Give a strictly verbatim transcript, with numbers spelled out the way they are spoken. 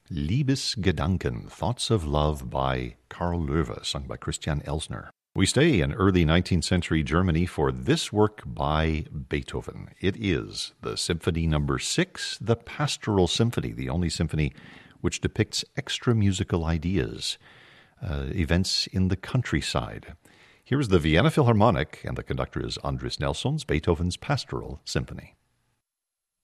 Liebesgedanken, Thoughts of Love by Karl Löwe, sung by Christian Elsner. We stay in early nineteenth century Germany for this work by Beethoven. It is the Symphony Number Six, the Pastoral Symphony, the only symphony which depicts extra musical ideas, uh, events in the countryside. Here's the Vienna Philharmonic, and the conductor is Andris Nelsons, Beethoven's Pastoral Symphony.